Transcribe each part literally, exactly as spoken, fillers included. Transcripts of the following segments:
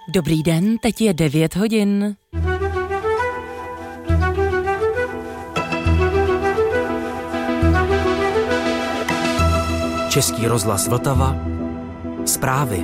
Dobrý den, teď je devět hodin. Český rozhlas Vltava. Zprávy.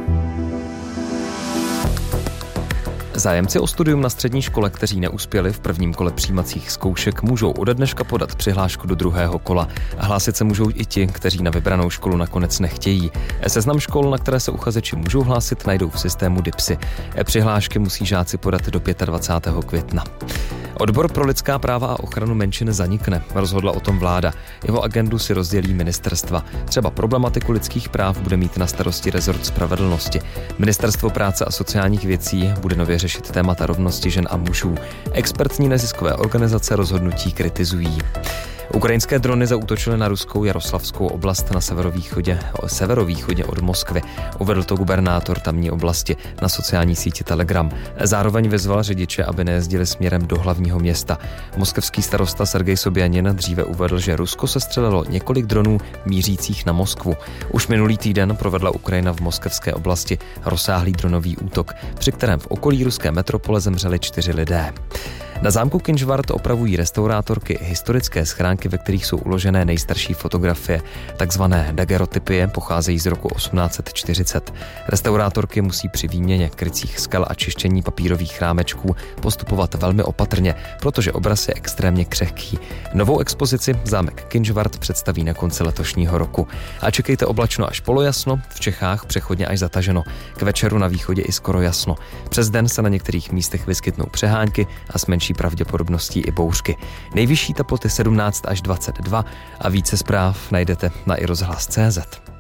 Zájemci o studium na střední škole, kteří neuspěli v prvním kole přijímacích zkoušek, můžou ode dneška podat přihlášku do druhého kola. A hlásit se můžou i ti, kteří na vybranou školu nakonec nechtějí. Seznam škol, na které se uchazeči můžou hlásit, najdou v systému DIPSy. Přihlášky musí žáci podat do dvacátého pátého května. Odbor pro lidská práva a ochranu menšin zanikne, rozhodla o tom vláda. Jeho agendu si rozdělí ministerstva. Třeba problematiku lidských práv bude mít na starosti rezort spravedlnosti. Ministerstvo práce a sociálních věcí bude nově řešit témata rovnosti žen a mužů. Expertní neziskové organizace rozhodnutí kritizují. Ukrajinské drony zaútočily na ruskou Jaroslavskou oblast na severovýchodě, severovýchodě od Moskvy. Uvedl to gubernátor tamní oblasti na sociální síti Telegram. Zároveň vyzval řidiče, aby nejezdili směrem do hlavního města. Moskevský starosta Sergej Sobjanin dříve uvedl, že Rusko sestřelilo několik dronů mířících na Moskvu. Už minulý týden provedla Ukrajina v moskevské oblasti rozsáhlý dronový útok, při kterém v okolí ruské metropole zemřeli čtyři lidé. Na zámku Kynžvart opravují restaurátorky historické schránky, ve kterých jsou uložené nejstarší fotografie. Takzvané daguerreotypie pocházejí z roku osmnáct set čtyřicet. Restaurátorky musí při výměně krycích skal a čištění papírových chrámečků postupovat velmi opatrně, protože obraz je extrémně křehký. Novou expozici zámek Kynžvart představí na konci letošního roku. A čekejte oblačno až polojasno, v Čechách přechodně až zataženo. K večeru na východě i skoro jasno. Přes den se na některých místech vyskytnou přehánky a s menší pravděpodobností i bouřky. Nejvyšší teploty sedmnáct až dvacet dva a více zpráv najdete na i rozhlas tečka cé zet.